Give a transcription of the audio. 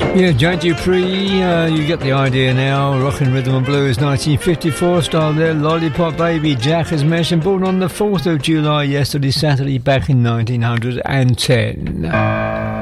Yeah, Joe Dupree, you get the idea now. Rockin' Rhythm and Blues, 1954 style there. Lollipop Baby, Jack has mentioned, born on the 4th of July, yesterday, Saturday, back in 1910.